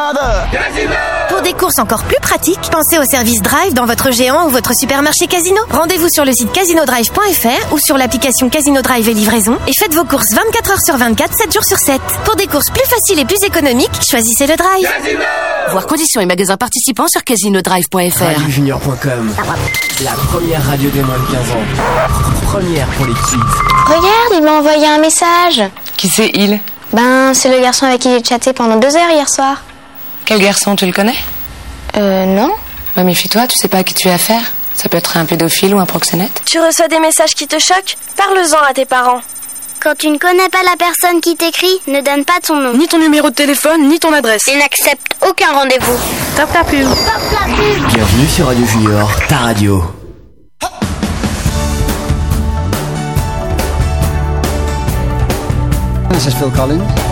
Pour des courses encore plus pratiques, pensez au service Drive dans votre géant ou votre supermarché Casino. Rendez-vous sur le site casinodrive.fr ou sur l'application Casino Drive et livraison et faites vos courses 24 heures sur 24, 7 jours sur 7. Pour des courses plus faciles et plus économiques, choisissez le Drive. Casino. Voir conditions et magasins participants sur casinodrive.fr. Radiojunior.com, la première radio des moins de 15 ans. Première pour les kids. Regarde, il m'a envoyé un message. Qui c'est il? C'est le garçon avec qui j'ai chatté pendant 2 heures hier soir. Quel garçon, tu le connais? Non. Bah méfie-toi, tu sais pas à qui tu as affaire. Ça peut être un pédophile ou un proxénète. Tu reçois des messages qui te choquent? Parle-en à tes parents. Quand tu ne connais pas la personne qui t'écrit, ne donne pas ton nom. Ni ton numéro de téléphone, ni ton adresse. Et n'accepte aucun rendez-vous. Top la pub. Bienvenue sur Radio Junior, ta radio. This is Phil Collins.